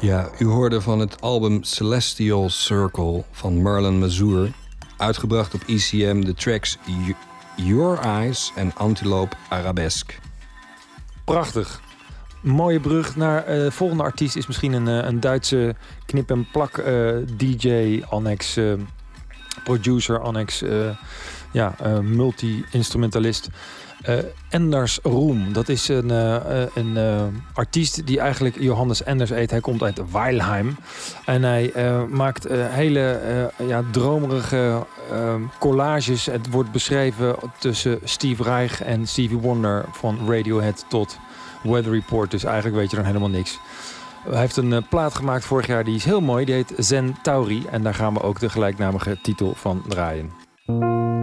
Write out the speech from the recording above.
Ja, u hoorde van het album Celestial Circle van Marlon Mazur. Uitgebracht op ECM de tracks Your Eyes en Antelope Arabesque. Prachtig. Mooie brug naar volgende artiest is misschien een Duitse knip-en-plak DJ annex producer annex multi-instrumentalist. Enders Roem. Dat is een artiest die eigenlijk Johannes Enders heet. Hij komt uit Weilheim. En hij maakt hele dromerige collages. Het wordt beschreven tussen Steve Reich en Stevie Wonder van Radiohead tot Weather Report. Dus eigenlijk weet je dan helemaal niks. Hij heeft een plaat gemaakt vorig jaar. Die is heel mooi. Die heet Zen Tauri. En daar gaan we ook de gelijknamige titel van draaien.